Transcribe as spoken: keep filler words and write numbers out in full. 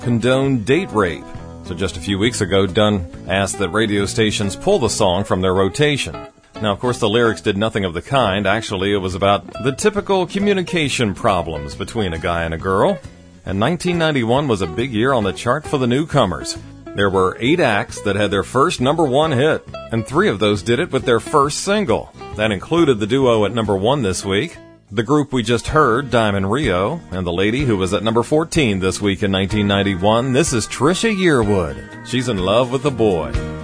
condone date rape. So just a few weeks ago, Dunn asked that radio stations pull the song from their rotation. Now, of course, the lyrics did nothing of the kind. Actually, it was about the typical communication problems between a guy and a girl. And nineteen ninety-one was a big year on the chart for the newcomers. There were eight acts that had their first number one hit, and three of those did it with their first single. That included the duo at number one this week, the group we just heard, Diamond Rio, and the lady who was at number fourteen this week in nineteen ninety-one. This is Trisha Yearwood. She's in love with the boy.